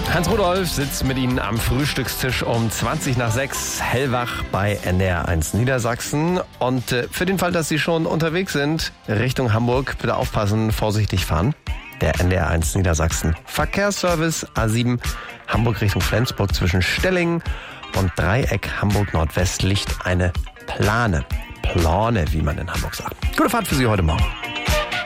Hans Rudolf sitzt mit Ihnen am Frühstückstisch um 6:20, hellwach bei NDR1 Niedersachsen. Und für den Fall, dass Sie schon unterwegs sind, Richtung Hamburg, bitte aufpassen, vorsichtig fahren. Der NDR1 Niedersachsen Verkehrsservice A7 Hamburg Richtung Flensburg zwischen Stellingen und Dreieck Hamburg Nordwest liegt eine Plane, wie man in Hamburg sagt. Gute Fahrt für Sie heute Morgen.